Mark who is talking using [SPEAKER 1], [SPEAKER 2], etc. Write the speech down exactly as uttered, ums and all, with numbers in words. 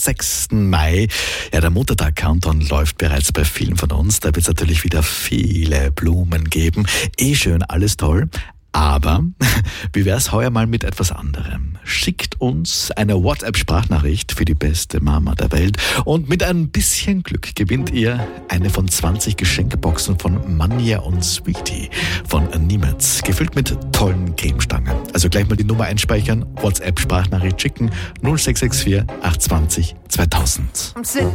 [SPEAKER 1] sechsten Mai. Ja, der Muttertag-Countdown läuft bereits bei vielen von uns. Da wird es natürlich wieder viele Blumen geben. Eh schön, alles toll. Aber wie wär's heuer mal mit etwas anderem? Schickt uns eine WhatsApp-Sprachnachricht für die beste Mama der Welt und mit ein bisschen Glück gewinnt ihr eine von zwanzig Geschenkboxen von Manja und Sweetie von Nimitz, gefüllt mit tollen Cremestangen. Also gleich mal die Nummer einspeichern, WhatsApp-Sprachnachricht schicken null sechs sechs vier acht zwei null zweitausend.